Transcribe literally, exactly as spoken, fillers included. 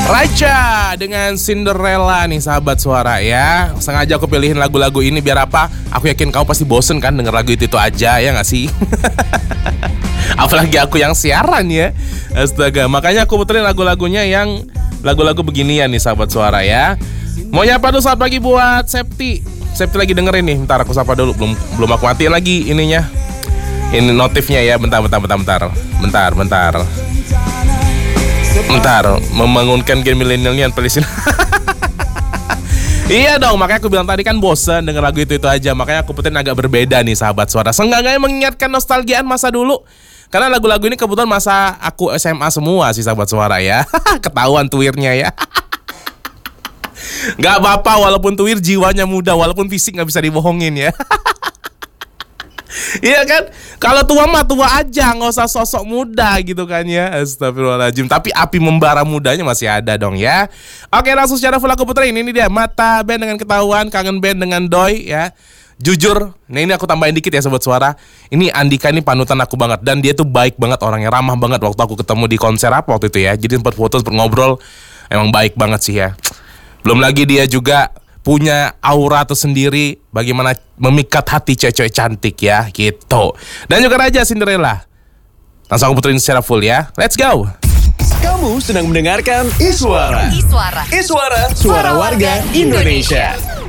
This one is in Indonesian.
Raja dengan Cinderella nih sahabat suara ya. Sengaja aku pilihin lagu-lagu ini biar apa? Aku yakin kamu pasti bosen kan denger lagu itu-itu aja ya gak sih? Apalagi aku yang siaran ya. Astaga, makanya aku puterin lagu-lagunya yang lagu-lagu beginian nih sahabat suara ya. Mau nyapa dulu selamat pagi buat Septi. Septi lagi dengerin nih. Bentar aku sapa dulu. Belum belum aku matiin lagi ininya. Ini notifnya ya. Bentar bentar bentar bentar. Bentar bentar. Bentar, membangunkan gen milenialnya pelisin. Iya dong, makanya aku bilang tadi kan bosen denger lagu itu-itu aja. Makanya aku puterin agak berbeda nih sahabat suara. Seenggaknya mengingatkan nostalgiaan masa dulu. Karena lagu-lagu ini kebetulan masa aku S M A semua sih sahabat suara ya. Ketahuan tuirnya ya. Gak apa-apa walaupun tuir jiwanya muda. Walaupun fisik gak bisa dibohongin ya. Iya kan? Kalau tua mah tua aja, nggak usah sosok muda gitu kan ya. Astagfirullahaladzim. Tapi api membara mudanya masih ada dong ya. Oke, langsung secara full aku puterin. Ini dia Mata Band dengan Ketahuan, Kangen Band dengan Doi ya. Jujur, nah ini aku tambahin dikit ya sobat suara. Ini Andika ini panutan aku banget. Dan dia tuh baik banget, orangnya ramah banget. Waktu aku ketemu di konser apa waktu itu ya. Jadi sempat foto, sempat ngobrol. Emang baik banget sih ya. Belum lagi dia juga punya aura tersendiri bagaimana memikat hati cewek cantik ya gitu. Dan juga Raja Cinderella. Langsung aku puterin secara full ya. Let's go. Kamu sedang mendengarkan Iswara. Iswara. Iswara, suara warga Indonesia.